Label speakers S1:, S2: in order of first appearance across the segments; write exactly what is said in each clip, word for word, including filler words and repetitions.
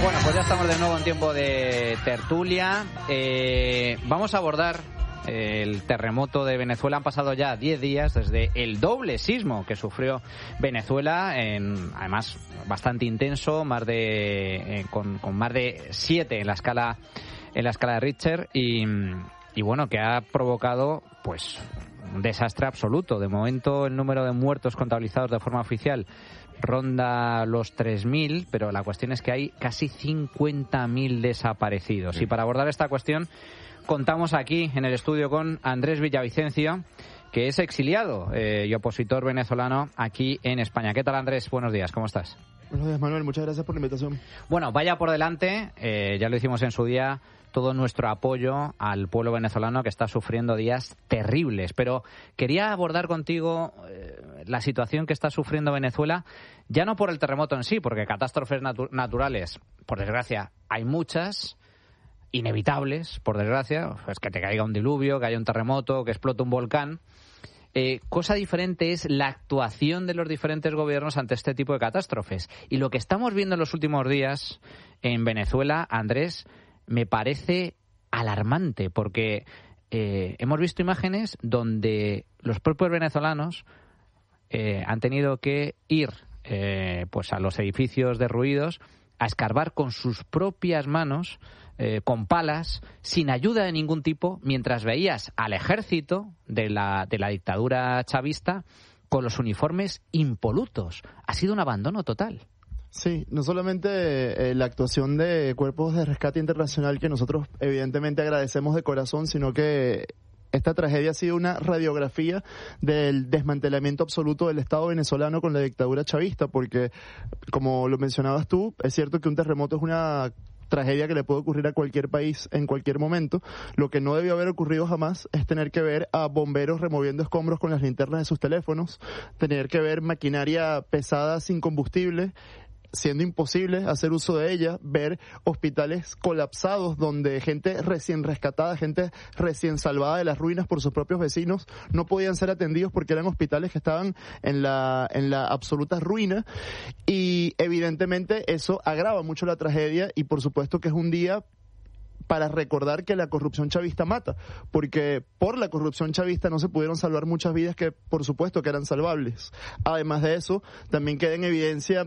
S1: Bueno, pues ya estamos de nuevo en tiempo de tertulia. Eh, vamos a abordar el terremoto de Venezuela. Han pasado ya diez días desde el doble sismo que sufrió Venezuela, en, además bastante intenso, más de eh, con, con más de siete en la escala en la escala de Richter y, y bueno, que ha provocado pues un desastre absoluto. De momento el número de muertos contabilizados de forma oficial ronda los tres mil, pero la cuestión es que hay casi cincuenta mil desaparecidos. Y para abordar esta cuestión contamos aquí en el estudio con Andrés Villavicencio, que es exiliado eh, y opositor venezolano aquí en España. ¿Qué tal, Andrés? Buenos días, ¿cómo estás?
S2: Buenos días, Manuel. Muchas gracias por la invitación.
S1: Bueno, vaya por delante, eh, ya lo hicimos en su día, todo nuestro apoyo al pueblo venezolano que está sufriendo días terribles. Pero quería abordar contigo eh, la situación que está sufriendo Venezuela, ya no por el terremoto en sí, porque catástrofes natu- naturales, por desgracia, hay muchas, inevitables, por desgracia, pues que te caiga un diluvio, que haya un terremoto, que explote un volcán. Eh, cosa diferente es la actuación de los diferentes gobiernos ante este tipo de catástrofes. Y lo que estamos viendo en los últimos días en Venezuela, Andrés, me parece alarmante, porque eh, hemos visto imágenes donde los propios venezolanos eh, han tenido que ir eh, pues a los edificios derruidos a escarbar con sus propias manos, eh, con palas, sin ayuda de ningún tipo, mientras veías al ejército de la, de la dictadura chavista con los uniformes impolutos. Ha sido un abandono total.
S2: Sí, no solamente eh, la actuación de cuerpos de rescate internacional, que nosotros evidentemente agradecemos de corazón, sino que esta tragedia ha sido una radiografía del desmantelamiento absoluto del Estado venezolano con la dictadura chavista, porque, como lo mencionabas tú, es cierto que un terremoto es una tragedia que le puede ocurrir a cualquier país en cualquier momento. Lo que no debió haber ocurrido jamás es tener que ver a bomberos removiendo escombros con las linternas de sus teléfonos, tener que ver maquinaria pesada sin combustible, siendo imposible hacer uso de ella, ver hospitales colapsados donde gente recién rescatada, gente recién salvada de las ruinas por sus propios vecinos, no podían ser atendidos porque eran hospitales que estaban en la, en la absoluta ruina, y evidentemente eso agrava mucho la tragedia, y por supuesto que es un día para recordar que la corrupción chavista mata, porque por la corrupción chavista no se pudieron salvar muchas vidas que por supuesto que eran salvables. Además de eso, también queda en evidencia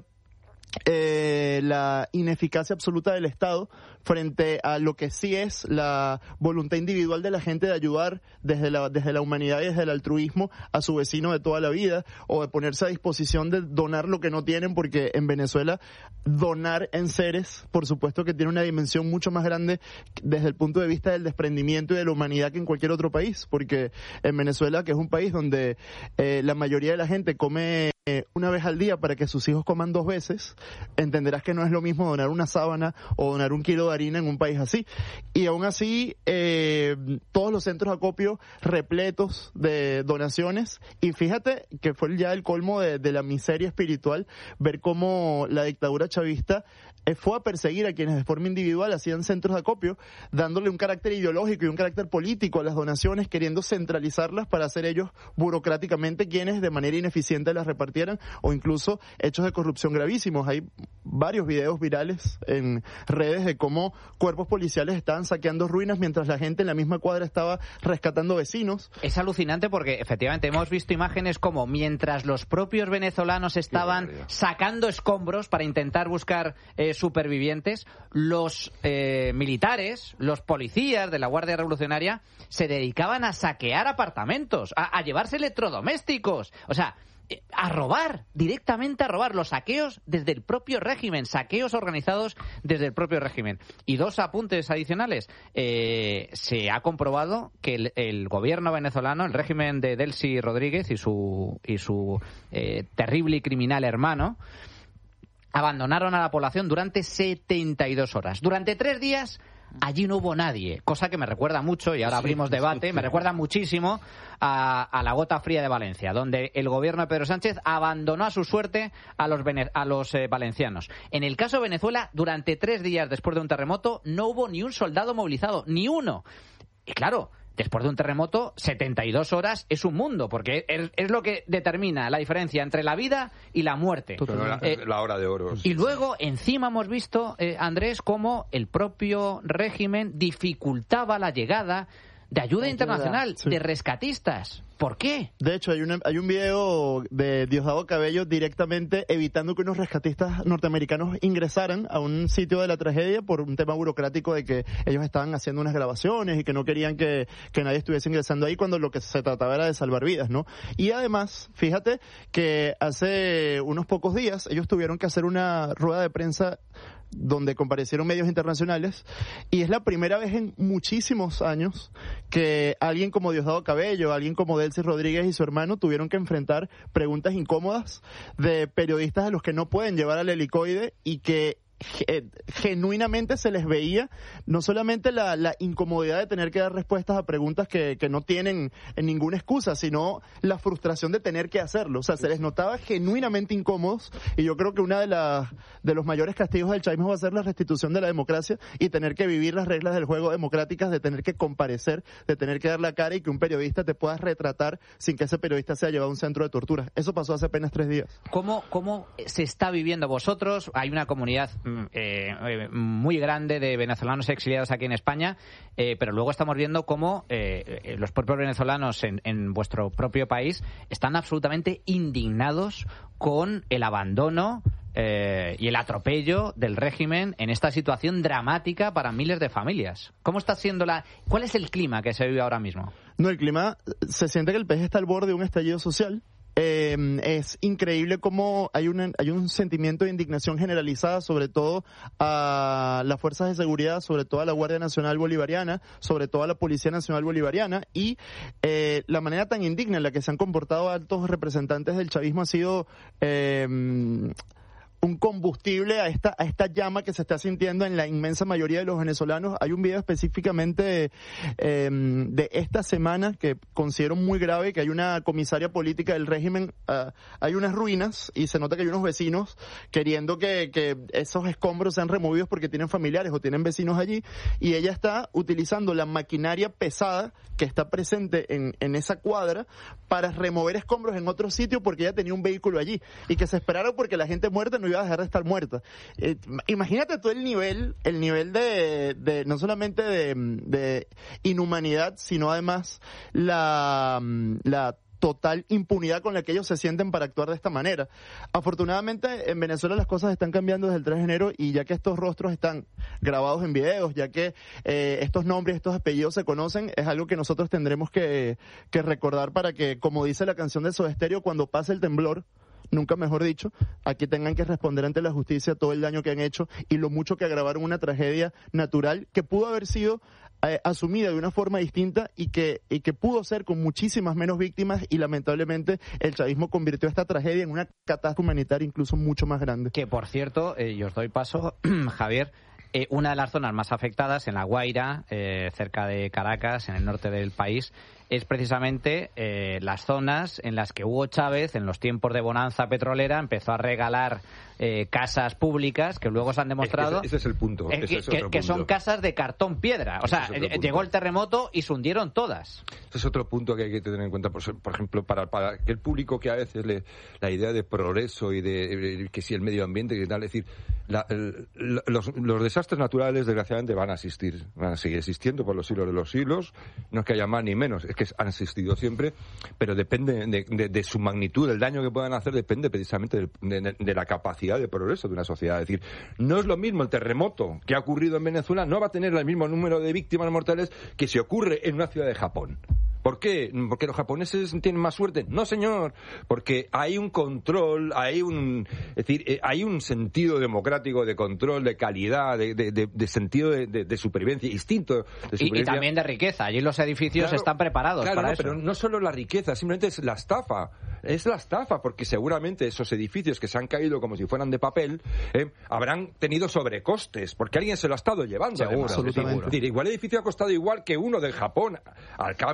S2: Eh, la ineficacia absoluta del Estado frente a lo que sí es la voluntad individual de la gente de ayudar desde la, desde la humanidad y desde el altruismo a su vecino de toda la vida, o de ponerse a disposición de donar lo que no tienen, porque en Venezuela donar en seres, por supuesto que tiene una dimensión mucho más grande desde el punto de vista del desprendimiento y de la humanidad que en cualquier otro país, porque en Venezuela, que es un país donde eh, la mayoría de la gente come eh, una vez al día para que sus hijos coman dos veces, entenderás que no es lo mismo donar una sábana o donar un kilo de harina en un país así. Y aún así, eh, todos los centros de acopio repletos de donaciones, y fíjate que fue ya el colmo de, de la miseria espiritual ver cómo la dictadura chavista eh, fue a perseguir a quienes de forma individual hacían centros de acopio, dándole un carácter ideológico y un carácter político a las donaciones, queriendo centralizarlas para hacer ellos burocráticamente quienes de manera ineficiente las repartieran, o incluso hechos de corrupción gravísimos. Hay varios videos virales en redes de cómo cuerpos policiales estaban saqueando ruinas mientras la gente en la misma cuadra estaba rescatando vecinos.
S1: Es alucinante porque efectivamente hemos visto imágenes como mientras los propios venezolanos estaban sacando escombros para intentar buscar eh, supervivientes, los eh, militares, los policías de la Guardia Revolucionaria se dedicaban a saquear apartamentos, a, a llevarse electrodomésticos, o sea, a robar, directamente a robar, los saqueos desde el propio régimen, saqueos organizados desde el propio régimen. Y dos apuntes adicionales. Eh, se ha comprobado que el, el gobierno venezolano, el régimen de Delcy Rodríguez y su, y su eh, terrible y criminal hermano, abandonaron a la población durante setenta y dos horas. Durante tres días allí no hubo nadie, cosa que me recuerda mucho, y ahora abrimos debate, me recuerda muchísimo a, a la gota fría de Valencia, donde el gobierno de Pedro Sánchez abandonó a su suerte a los, vene- a los eh, valencianos. En el caso de Venezuela, durante tres días después de un terremoto, no hubo ni un soldado movilizado, ni uno. Y claro, después de un terremoto, setenta y dos horas es un mundo, porque es, es lo que determina la diferencia entre la vida y la muerte.
S3: La, eh, la hora de oro.
S1: Y luego, encima hemos visto, eh, Andrés, cómo el propio régimen dificultaba la llegada de ayuda, ayuda internacional, sí. de rescatistas. ¿Por qué?
S2: De hecho, hay, una, hay un video de Diosdado Cabello directamente evitando que unos rescatistas norteamericanos ingresaran a un sitio de la tragedia por un tema burocrático de que ellos estaban haciendo unas grabaciones y que no querían que, que nadie estuviese ingresando ahí cuando lo que se trataba era de salvar vidas, ¿no? Y además, fíjate que hace unos pocos días ellos tuvieron que hacer una rueda de prensa donde comparecieron medios internacionales, y es la primera vez en muchísimos años que alguien como Diosdado Cabello, alguien como Delcy Rodríguez y su hermano tuvieron que enfrentar preguntas incómodas de periodistas a los que no pueden llevar al helicoide y que genuinamente se les veía no solamente la, la incomodidad de tener que dar respuestas a preguntas que, que no tienen ninguna excusa, sino la frustración de tener que hacerlo. O sea, se les notaba genuinamente incómodos, y yo creo que una de las de los mayores castigos del chavismo va a ser la restitución de la democracia y tener que vivir las reglas del juego democráticas, de tener que comparecer, de tener que dar la cara y que un periodista te pueda retratar sin que ese periodista sea llevado a un centro de tortura. Eso pasó hace apenas tres días.
S1: ¿Cómo, cómo se está viviendo vosotros? Hay una comunidad Eh, muy grande de venezolanos exiliados aquí en España, eh, pero luego estamos viendo cómo eh, los propios venezolanos en, en vuestro propio país están absolutamente indignados con el abandono eh, y el atropello del régimen en esta situación dramática para miles de familias. ¿Cómo está siendo la... ¿Cuál es el clima que se vive ahora mismo?
S2: No, el clima, se siente que el país está al borde de un estallido social. Eh, es increíble cómo hay un, hay un sentimiento de indignación generalizada, sobre todo a las fuerzas de seguridad, sobre todo a la Guardia Nacional Bolivariana, sobre todo a la Policía Nacional Bolivariana, y eh, la manera tan indigna en la que se han comportado altos representantes del chavismo ha sido eh, un combustible a esta a esta llama que se está sintiendo en la inmensa mayoría de los venezolanos. Hay un video específicamente eh, de esta semana que considero muy grave, que hay una comisaria política del régimen, uh, hay unas ruinas y se nota que hay unos vecinos queriendo que, que esos escombros sean removidos porque tienen familiares o tienen vecinos allí, y ella está utilizando la maquinaria pesada que está presente en, en esa cuadra para remover escombros en otro sitio porque ella tenía un vehículo allí, y que se esperaron porque la gente muerta no iba a dejar de estar muerta. Eh, imagínate todo el nivel, el nivel de, de no solamente de, de inhumanidad, sino además la, la total impunidad con la que ellos se sienten para actuar de esta manera. Afortunadamente en Venezuela las cosas están cambiando desde el tres de enero, y ya que estos rostros están grabados en videos, ya que eh, estos nombres, estos apellidos se conocen, es algo que nosotros tendremos que, que recordar para que, como dice la canción de Soda Stereo, cuando pase el temblor, nunca mejor dicho, aquí tengan que responder ante la justicia todo el daño que han hecho y lo mucho que agravaron una tragedia natural que pudo haber sido eh, asumida de una forma distinta y que, y que pudo ser con muchísimas menos víctimas, y lamentablemente el chavismo convirtió esta tragedia en una catástrofe humanitaria incluso mucho más grande.
S1: Que por cierto, eh, yo os doy paso, Javier, eh, una de las zonas más afectadas en La Guaira, eh, cerca de Caracas, en el norte del país, es precisamente eh, las zonas en las que Hugo Chávez, en los tiempos de bonanza petrolera, empezó a regalar eh, casas públicas que luego se han demostrado...
S3: Ese, ese es el punto.
S1: Eh,
S3: ese
S1: que,
S3: es otro
S1: que
S3: punto.
S1: son casas de cartón piedra. O sea, eh, llegó el terremoto y se hundieron todas.
S3: Ese es otro punto que hay que tener en cuenta. Por, por ejemplo, para, para el público que a veces le, la idea de progreso y de, de que si el medio ambiente y tal, es decir, la, el, los, los desastres naturales desgraciadamente van a existir, van a seguir existiendo por los siglos de los siglos. No es que haya más ni menos, es que han existido siempre, pero depende de, de, de su magnitud, el daño que puedan hacer depende precisamente de, de, de la capacidad de progreso de una sociedad. Es decir, no es lo mismo el terremoto que ha ocurrido en Venezuela, no va a tener el mismo número de víctimas mortales que si ocurre en una ciudad de Japón. ¿Por qué? ¿Porque los japoneses tienen más suerte? No, señor, porque hay un control, hay un, es decir, hay un sentido democrático de control, de calidad, de, de, de, de sentido de, de, de supervivencia, instinto de supervivencia.
S1: Y, y también de riqueza. Allí los edificios
S3: claro,
S1: están preparados
S3: claro,
S1: para
S3: no,
S1: eso.
S3: Pero no solo la riqueza, simplemente es la estafa. Es la estafa, porque seguramente esos edificios que se han caído como si fueran de papel, eh, habrán tenido sobrecostes, porque alguien se lo ha estado llevando.
S1: Seguro,
S3: además.
S1: absolutamente.
S3: Es decir, igual el edificio ha costado igual que uno del Japón. Al cambio,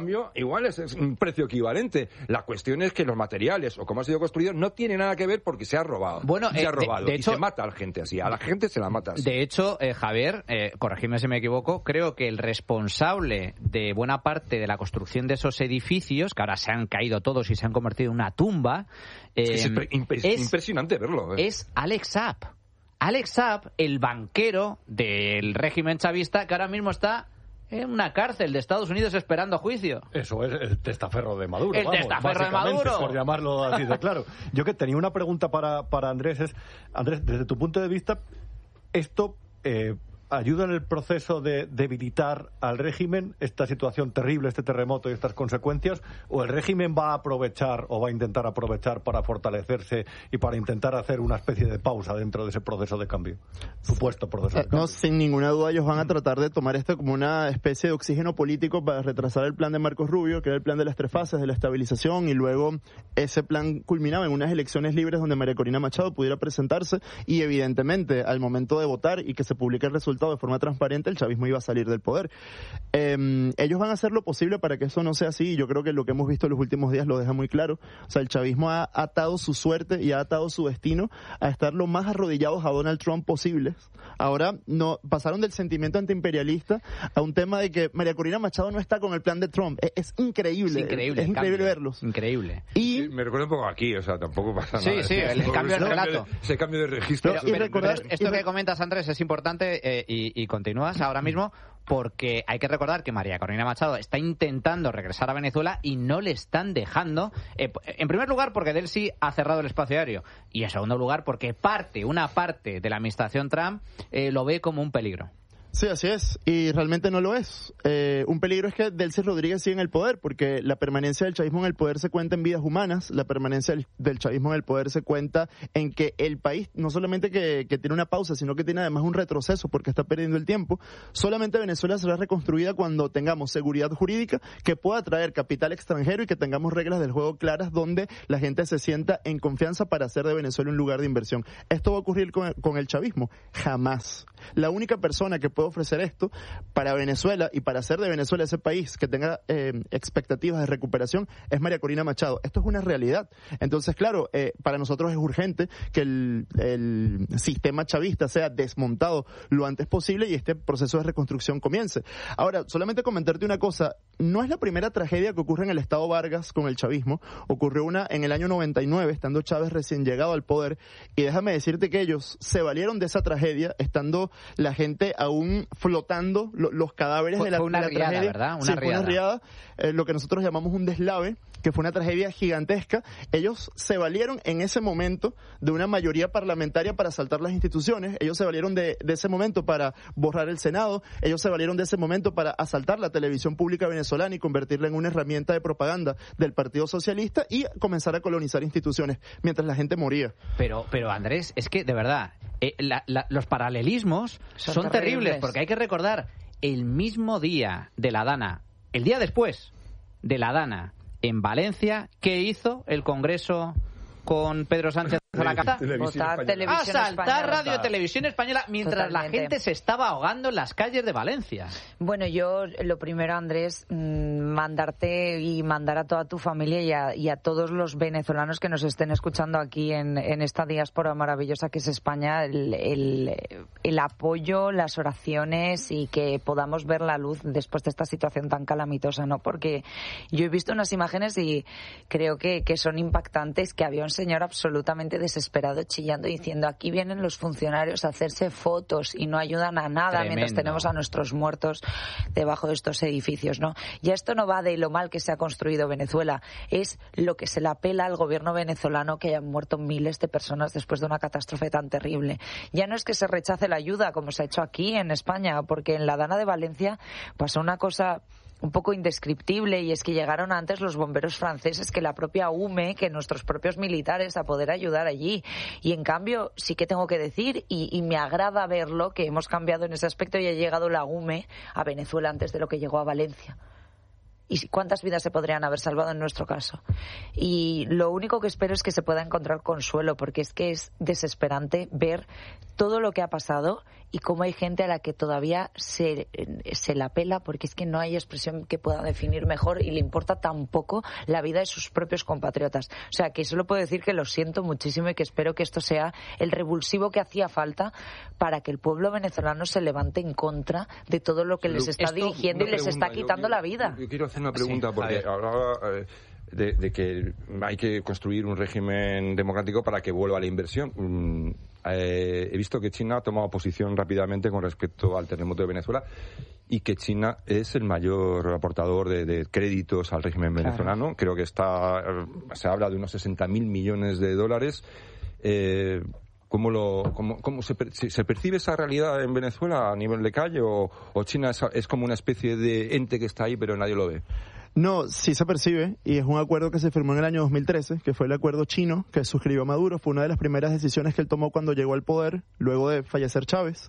S3: igual es, es un precio equivalente. La cuestión es que los materiales o cómo ha sido construido no tiene nada que ver porque se ha robado.
S1: Bueno,
S3: se
S1: eh,
S3: ha robado
S1: de, de
S3: y
S1: hecho,
S3: se mata a la gente así. A la gente se la mata así.
S1: De hecho, eh, Javier, eh, corregidme si me equivoco, creo que el responsable de buena parte de la construcción de esos edificios, que ahora se han caído todos y se han convertido en una tumba, eh,
S3: es, impre- impre-
S1: es
S3: impresionante verlo. ¿eh?
S1: Es Alex Saab. Alex Saab, el banquero del régimen chavista, que ahora mismo está en una cárcel de Estados Unidos esperando juicio.
S4: Eso es el testaferro de Maduro.
S1: El
S4: vamos,
S1: testaferro de
S4: básicamente,
S1: Maduro.
S4: Por llamarlo así de claro. Yo que tenía una pregunta para, para Andrés es, Andrés, desde tu punto de vista, esto eh, ayuda en el proceso de debilitar al régimen, esta situación terrible, este terremoto y estas consecuencias, o el régimen va a aprovechar o va a intentar aprovechar para fortalecerse y para intentar hacer una especie de pausa dentro de ese proceso de cambio, supuesto proceso de
S2: Eh,
S4: cambio.
S2: no, sin ninguna duda ellos van a tratar de tomar esto como una especie de oxígeno político para retrasar el plan de Marcos Rubio, que era el plan de las tres fases de la estabilización, y luego ese plan culminaba en unas elecciones libres donde María Corina Machado pudiera presentarse y evidentemente al momento de votar y que se publique el resultado de forma transparente, el chavismo iba a salir del poder. Eh, ellos van a hacer lo posible para que eso no sea así, y yo creo que lo que hemos visto en los últimos días lo deja muy claro. O sea, el chavismo ha atado su suerte y ha atado su destino a estar lo más arrodillados a Donald Trump posibles. Ahora no pasaron del sentimiento antiimperialista a un tema de que María Corina Machado no está con el plan de Trump. Es, es increíble.
S1: Es increíble.
S2: Es increíble
S1: cambio.
S2: verlos.
S1: Increíble.
S2: Y
S3: Sí, me recuerda un poco aquí, o sea, tampoco pasa
S1: Sí,
S3: nada.
S1: sí, el
S3: Ese
S1: cambio de
S3: ese
S1: relato.
S3: Ese cambio de registro.
S2: Pero- y
S1: Pero-
S2: recordar-
S1: pero esto
S2: y re-
S1: que comentas, Andrés, es importante eh, y, y continúas ahora mismo porque hay que recordar que María Corina Machado está intentando regresar a Venezuela y no le están dejando. Eh, en primer lugar, porque Delcy ha cerrado el espacio aéreo. Y en segundo lugar, porque parte, una parte de la administración Trump eh, lo ve como un peligro.
S2: Sí, así es, y realmente no lo es. Eh, un peligro es que Delcy Rodríguez siga en el poder, porque la permanencia del chavismo en el poder se cuenta en vidas humanas, la permanencia del, del chavismo en el poder se cuenta en que el país no solamente que, que tiene una pausa, sino que tiene además un retroceso, porque está perdiendo el tiempo. Solamente Venezuela será reconstruida cuando tengamos seguridad jurídica que pueda atraer capital extranjero y que tengamos reglas del juego claras donde la gente se sienta en confianza para hacer de Venezuela un lugar de inversión. ¿Esto va a ocurrir con, con el chavismo? Jamás. La única persona que puede ofrecer esto para Venezuela y para hacer de Venezuela ese país que tenga eh, expectativas de recuperación es María Corina Machado. Esto es una realidad. Entonces, claro, eh, para nosotros es urgente que el, el sistema chavista sea desmontado lo antes posible y este proceso de reconstrucción comience. Ahora, solamente comentarte una cosa, no es la primera tragedia que ocurre en el Estado Vargas con el chavismo. Ocurrió una en el año noventa y nueve, estando Chávez recién llegado al poder, y déjame decirte que ellos se valieron de esa tragedia estando la gente aún flotando lo, los cadáveres
S1: Fue-
S2: de la,
S1: fue una
S2: de la
S1: riada,
S2: tragedia.
S1: ¿verdad? Una
S2: sí, fue una
S1: riada.
S2: riada, eh, lo que nosotros llamamos un deslave, que fue una tragedia gigantesca. Ellos se valieron en ese momento de una mayoría parlamentaria para asaltar las instituciones, ellos se valieron de, de ese momento para borrar el Senado, ellos se valieron de ese momento para asaltar la televisión pública venezolana y convertirla en una herramienta de propaganda del Partido Socialista y comenzar a colonizar instituciones mientras la gente moría.
S1: Pero, pero Andrés, es que de verdad, eh, la- la- los paralelismos son,
S5: Son
S1: terribles.
S5: terribles.
S1: Porque hay que recordar el mismo día de la Dana, el día después de la Dana en Valencia, ¿qué hizo el Congreso con Pedro Sánchez a la cabeza?
S3: Televisión
S5: Votar
S3: española.
S5: televisión
S1: Asaltar
S5: española.
S1: Radio Televisión Española mientras
S5: Totalmente.
S1: la gente se estaba ahogando en las calles de Valencia.
S5: Bueno, yo lo primero, Andrés, mm, mandarte y mandar a toda tu familia y a, y a todos los venezolanos que nos estén escuchando aquí en, en esta diáspora maravillosa que es España, el, el, el apoyo, las oraciones y que podamos ver la luz después de esta situación tan calamitosa, ¿no? Porque yo he visto unas imágenes y creo que, que son impactantes, que había un señor absolutamente desesperado chillando diciendo aquí vienen los funcionarios a hacerse fotos y no ayudan a nada
S1: Tremendo.
S5: mientras tenemos a nuestros muertos debajo de estos edificios, ¿no? Y esto no va de lo mal que se ha construido Venezuela, es lo que se le apela al gobierno venezolano, que hayan muerto miles de personas después de una catástrofe tan terrible. Ya no es que se rechace la ayuda como se ha hecho aquí en España, porque en la Dana de Valencia pasó una cosa un poco indescriptible, y es que llegaron antes los bomberos franceses que la propia U M E, que nuestros propios militares, a poder ayudar allí. Y en cambio, sí que tengo que decir, y, y me agrada verlo, que hemos cambiado en ese aspecto y ha llegado la U M E a Venezuela antes de lo que llegó a Valencia. ¿Y cuántas vidas se podrían haber salvado en nuestro caso? Y lo único que espero es que se pueda encontrar consuelo, porque es que es desesperante ver todo lo que ha pasado y cómo hay gente a la que todavía se, se la pela, porque es que no hay expresión que pueda definir mejor y le importa tan poco la vida de sus propios compatriotas. O sea, que solo puedo decir que lo siento muchísimo y que espero que esto sea el revulsivo que hacía falta para que el pueblo venezolano se levante en contra de todo lo que les está
S3: Esto,
S5: dirigiendo y les
S3: pregunta,
S5: está quitando
S3: yo,
S5: la vida.
S3: Yo, yo quiero hacer una pregunta,
S1: sí,
S3: porque hablaba eh, de, de que hay que construir un régimen democrático para que vuelva la inversión. Mm, eh, he visto que China ha tomado posición rápidamente con respecto al terremoto de Venezuela y que China es el mayor aportador de, de créditos al régimen venezolano. Claro. Creo que está, se habla de unos sesenta mil millones de dólares. Eh, ¿Cómo, lo, cómo, cómo se, se percibe esa realidad en Venezuela a nivel de calle o, o China es, es como una especie de ente que está ahí pero nadie lo ve?
S2: No, sí se percibe, y es un acuerdo que se firmó en el año dos mil trece, que fue el acuerdo chino que suscribió Maduro. Fue una de las primeras decisiones que él tomó cuando llegó al poder, luego de fallecer Chávez.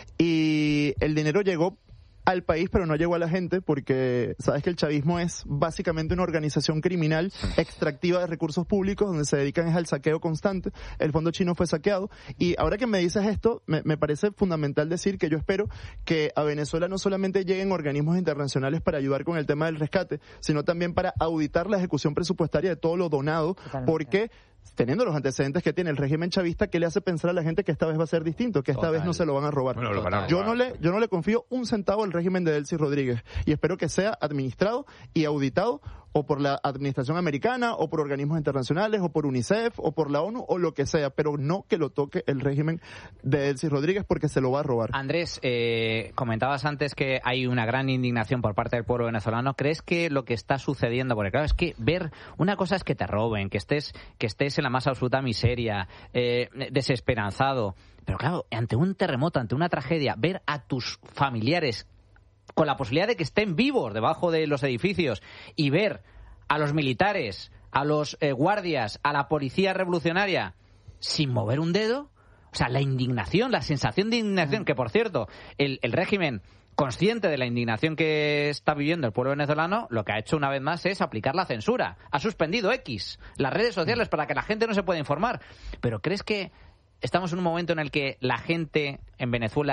S2: Y el dinero llegó al país, pero no llegó a la gente, porque sabes que el chavismo es básicamente una organización criminal extractiva de recursos públicos donde se dedican es al saqueo constante. El fondo chino fue saqueado, y ahora que me dices esto, me, me parece fundamental decir que yo espero que a Venezuela no solamente lleguen organismos internacionales para ayudar con el tema del rescate, sino también para auditar la ejecución presupuestaria de todo lo donado. Totalmente. Porque teniendo los antecedentes que tiene el régimen chavista, ¿qué le hace pensar a la gente que esta vez va a ser distinto, que esta Total. vez no se lo van a robar?
S3: Bueno, lo van a robar.
S2: Yo no le, yo no le confío un centavo al régimen de Delcy Rodríguez, y espero que sea administrado y auditado o por la administración americana, o por organismos internacionales, o por UNICEF, o por la ONU, o lo que sea, pero no que lo toque el régimen de Delcy Rodríguez, porque se lo va a robar.
S1: Andrés, eh, comentabas antes que hay una gran indignación por parte del pueblo venezolano. ¿Crees que lo que está sucediendo, porque claro, es que ver, una cosa es que te roben, que estés, que estés en la más absoluta miseria, eh, desesperanzado, pero claro, ante un terremoto, ante una tragedia, ver a tus familiares con la posibilidad de que estén vivos debajo de los edificios y ver a los militares, a los eh, guardias, a la policía revolucionaria sin mover un dedo, o sea, la indignación, la sensación de indignación, que por cierto, el, el régimen, consciente de la indignación que está viviendo el pueblo venezolano, lo que ha hecho una vez más es aplicar la censura. Ha suspendido X, las redes sociales, para que la gente no se pueda informar. Pero ¿crees que estamos en un momento en el que la gente en Venezuela